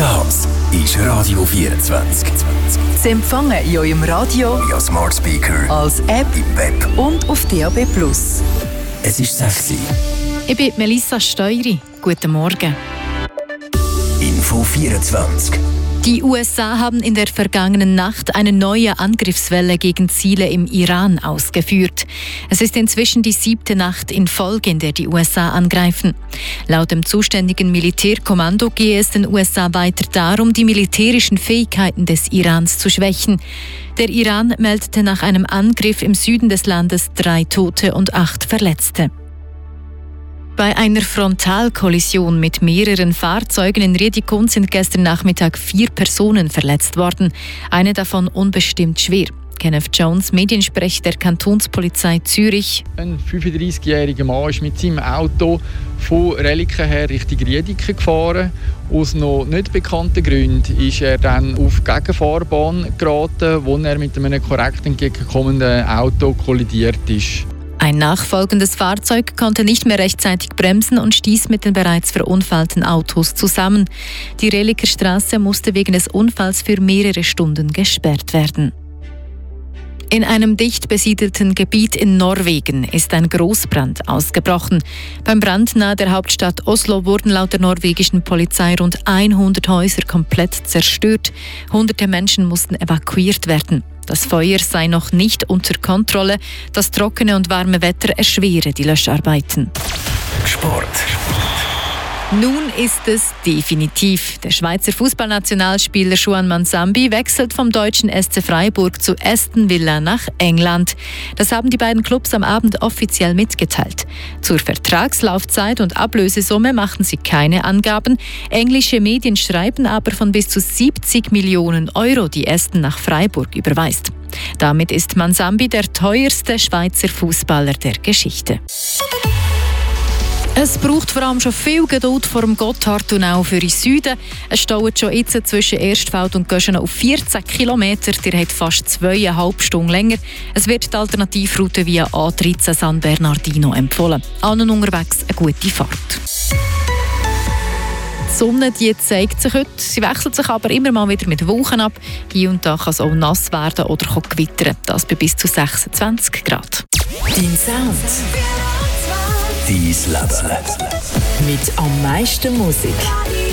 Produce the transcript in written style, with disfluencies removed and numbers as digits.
Das ist Radio 24. Sie empfangen in eurem Radio, via Smart Speaker, als App im Web und auf DAB+. Es ist 6 Uhr. Ich bin Melissa Steury. Guten Morgen. Info 24. Die USA haben in der vergangenen Nacht eine neue Angriffswelle gegen Ziele im Iran ausgeführt. Es ist inzwischen die 7. Nacht in Folge, in der die USA angreifen. Laut dem zuständigen Militärkommando gehe es den USA weiter darum, die militärischen Fähigkeiten des Irans zu schwächen. Der Iran meldete nach einem Angriff im Süden des Landes 3 Tote und 8 Verletzte. Bei einer Frontalkollision mit mehreren Fahrzeugen in Riedikon sind gestern Nachmittag 4 Personen verletzt worden. Eine davon unbestimmt schwer. Kenneth Jones, Mediensprecher der Kantonspolizei Zürich. Ein 35-jähriger Mann ist mit seinem Auto von Reliken her Richtung Riediken gefahren. Aus noch nicht bekannten Gründen ist er dann auf die Gegenfahrbahn geraten, wo er mit einem korrekt entgegenkommenden Auto kollidiert ist. Ein nachfolgendes Fahrzeug konnte nicht mehr rechtzeitig bremsen und stieß mit den bereits verunfallten Autos zusammen. Die Reliker Straße musste wegen des Unfalls für mehrere Stunden gesperrt werden. In einem dicht besiedelten Gebiet in Norwegen ist ein Großbrand ausgebrochen. Beim Brand nahe der Hauptstadt Oslo wurden laut der norwegischen Polizei rund 100 Häuser komplett zerstört. Hunderte Menschen mussten evakuiert werden. Das Feuer sei noch nicht unter Kontrolle. Das trockene und warme Wetter erschwere die Löscharbeiten. Sport. Nun ist es definitiv. Der Schweizer Fußballnationalspieler Juan Manzambi wechselt vom deutschen SC Freiburg zu Aston Villa nach England. Das haben die beiden Clubs am Abend offiziell mitgeteilt. Zur Vertragslaufzeit und Ablösesumme machten sie keine Angaben. Englische Medien schreiben aber von bis zu 70 Millionen Euro, die Aston nach Freiburg überweist. Damit ist Manzambi der teuerste Schweizer Fußballer der Geschichte. Es braucht vor allem schon viel Geduld vor dem Gotthardtunnel für den Süden. Es staut schon jetzt zwischen Erstfeld und Göschen auf 14 Kilometer. Der hat fast 2,5 Stunden länger. Es wird die Alternativroute via A13 San Bernardino empfohlen. Allen unterwegs eine gute Fahrt. Die Sonne die zeigt sich heute. Sie wechselt sich aber immer mal wieder mit Wolken ab. Hier und da kann es auch nass werden oder gewittern. Das bei bis zu 26 Grad. Dein Sound. Dein Leben. Mit am meisten Musik.